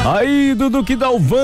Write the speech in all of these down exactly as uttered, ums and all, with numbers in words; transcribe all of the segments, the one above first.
Aí, Dudu Dalvan.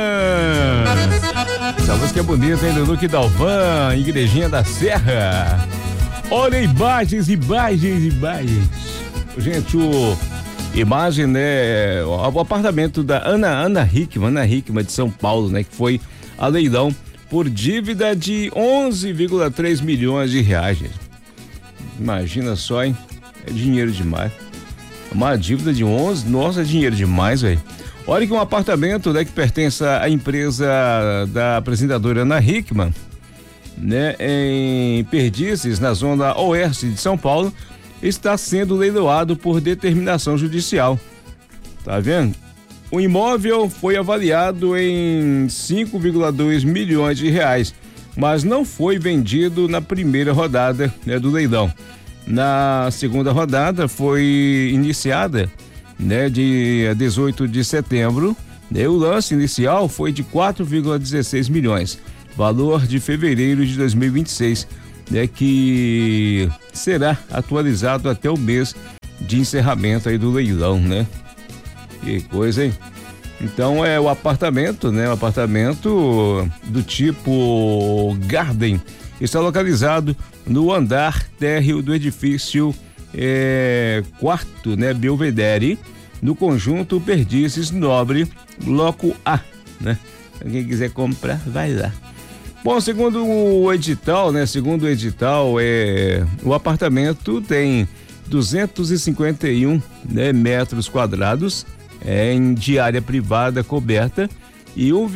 Essa música é bonita, hein, Dudu Dalvan, Igrejinha da Serra. Olha imagens, imagens, imagens. Gente, o imagem, né, o apartamento da Ana, Ana Hickman, Ana Hickman de São Paulo, né, que foi a leilão por dívida de onze vírgula três milhões de reais, gente. Imagina só, hein? É dinheiro demais. Uma dívida de onze, nossa, é dinheiro demais, velho. Olha que um apartamento, né, que pertence à empresa da apresentadora Ana Hickman, né, em Perdizes, na zona oeste de São Paulo, está sendo leiloado por determinação judicial. Tá vendo? O imóvel foi avaliado em cinco vírgula dois milhões de reais, mas não foi vendido na primeira rodada, né, do leilão. Na segunda rodada foi iniciada, né, de dezoito de setembro, né, o lance inicial foi de quatro vírgula dezesseis milhões, valor de fevereiro de dois mil e vinte e seis, né, que será atualizado até o mês de encerramento aí do leilão, né? Que coisa, hein? Então é o apartamento, né? O apartamento do tipo Garden está localizado no andar térreo do edifício é, quarto, né? Belvedere, no conjunto Perdizes Nobre, bloco A, né? Quem quiser comprar, vai lá. Bom, segundo o edital, né? Segundo o edital, é, o apartamento tem duzentos e cinquenta e um, né, metros quadrados, é, em de área privada coberta e um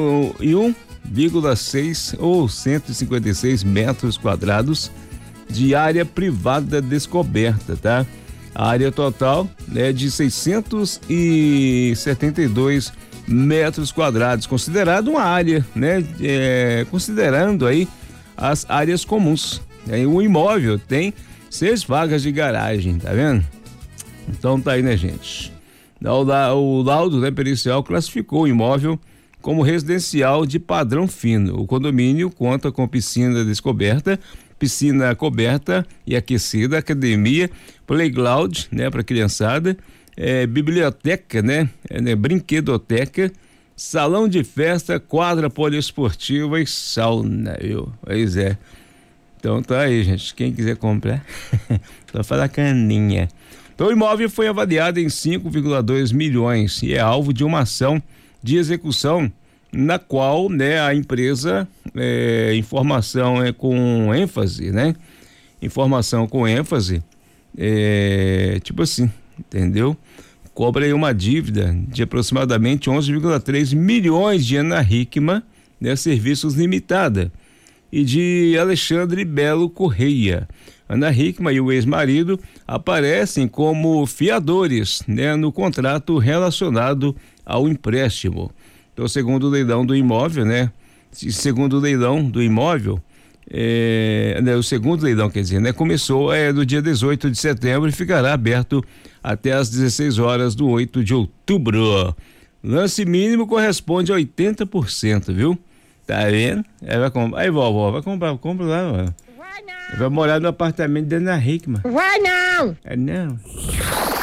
vírgula seis ou cento e cinquenta e seis metros quadrados de área privada descoberta, tá? A área total é, né, de seiscentos e setenta e dois metros quadrados, considerado uma área, né? É, considerando aí as áreas comuns. Aí o imóvel tem seis vagas de garagem, tá vendo? Então tá aí, né, gente? O laudo, né, pericial classificou o imóvel como residencial de padrão fino. O condomínio conta com piscina descoberta, piscina coberta e aquecida, academia, playground, né, para criançada, é, biblioteca, né, é, né, brinquedoteca, salão de festa, quadra poliesportiva e sauna, viu? Pois é. Então tá aí, gente. Quem quiser comprar, só fala caninha. Então o imóvel foi avaliado em cinco vírgula dois milhões e é alvo de uma ação de execução na qual, né, a empresa, é, informação é com ênfase, né? Informação com ênfase, é, tipo assim, entendeu? Cobra aí uma dívida de aproximadamente onze vírgula três milhões de Ana Hickman, né, Serviços Limitada, e de Alexandre Belo Correia. Ana Hickman e o ex-marido aparecem como fiadores, né, no contrato relacionado ao empréstimo. Então, segundo o leilão do imóvel, né? Segundo o leilão do imóvel, é, né, o segundo leilão, quer dizer, né? Começou é, no dia dezoito de setembro e ficará aberto até às dezesseis horas do oito de outubro. Lance mínimo corresponde a oitenta por cento, viu? Tá vendo? Aí, vai comprar. Aí, vovó, vai comprar, compra lá, mano. Vai não. Vai morar no apartamento da Ana Hickman. Vai não! É não.